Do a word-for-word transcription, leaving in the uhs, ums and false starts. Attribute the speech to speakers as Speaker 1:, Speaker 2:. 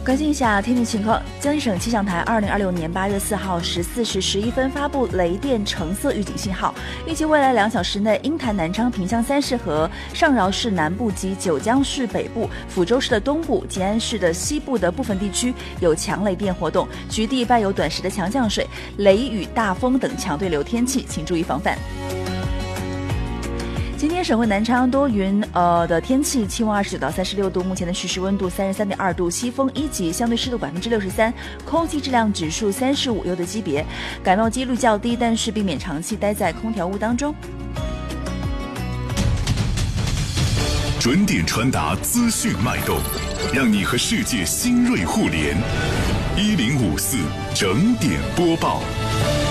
Speaker 1: 关心一下天气情况。江西省气象台二零二六年八月四号十四时十一分发布雷电橙色预警信号，预计未来两小时内，鹰潭、南昌、萍乡三市和上饶市南部及九江市北部、抚州市的东部、吉安市的西部的部分地区有强雷电活动，局地伴有短时的强降水、雷雨、大风等强对流天气，请注意防范。今天省会南昌多云呃的天气，气温二十九到三十六度，目前的实时温度三十三点二度，西风一级，相对湿度百分之六十三，空气质量指数三十五，优的级别，感冒几率较低，但是避免长期待在空调屋当中。
Speaker 2: 准点传达资讯脉动，让你和世界新锐互联。一零五四整点播报。